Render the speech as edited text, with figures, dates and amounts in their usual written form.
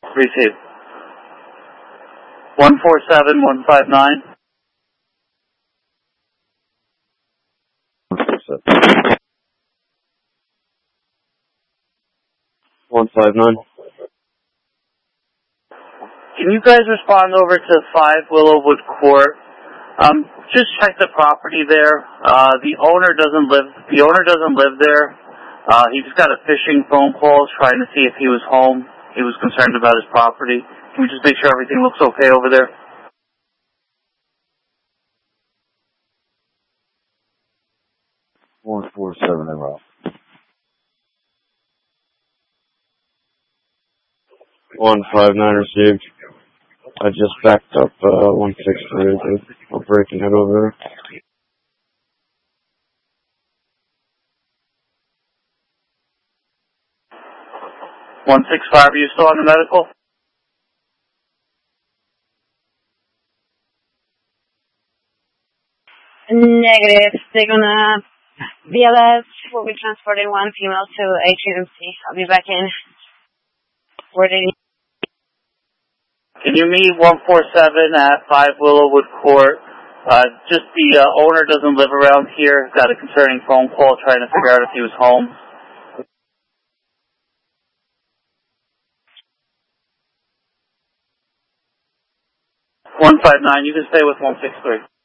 Receive. 147159. 159. Can you guys respond over to 5 Willowwood Court? Just check the property there. The owner doesn't live there. He just got a phishing phone call trying to see if he was home. He was concerned about his property. Can we just make sure everything looks okay over there? $147. 159 received. I just backed up 163. I'm breaking it over. $165. Are you still on the medical? Negative. They're gonna BLS will be transporting one female to HMC. I'll be back in. Where they. Can you meet 147 at 5 Willowwood Court? Just the owner doesn't live around here. Got a concerning phone call trying to figure out if he was home. 159. You can stay with 163.